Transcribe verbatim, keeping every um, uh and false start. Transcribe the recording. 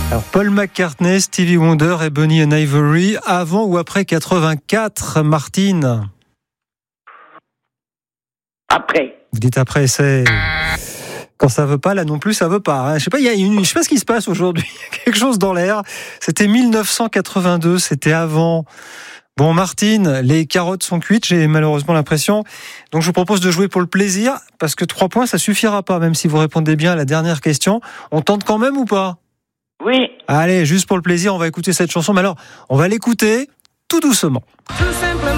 Alors Paul McCartney, Stevie Wonder et Bunny and Ivory, avant ou après quatre-vingt-quatre, Martine? Après. Vous dites après, c'est... Quand ça veut pas, là non plus, ça veut pas. Hein. Je sais pas, il y a une, je sais pas ce qui se passe aujourd'hui. Il y a quelque chose dans l'air. C'était mille neuf cent quatre-vingt-deux, c'était avant. Bon, Martine, les carottes sont cuites, j'ai malheureusement l'impression. Donc, je vous propose de jouer pour le plaisir, parce que trois points, ça suffira pas, même si vous répondez bien à la dernière question. On tente quand même ou pas? Oui. Allez, juste pour le plaisir, on va écouter cette chanson. Mais alors, on va l'écouter tout doucement. Tout simplement.